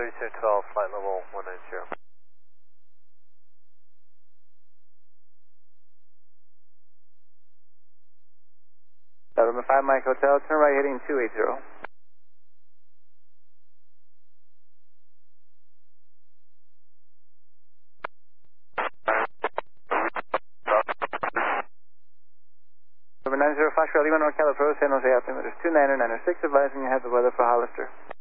3212, flight level 190. November 5 Mike Hotel, turn right heading 280. November 90 Foxtrot Lima North California, San Jose altimeter 29er 96, advising you have the weather for Hollister.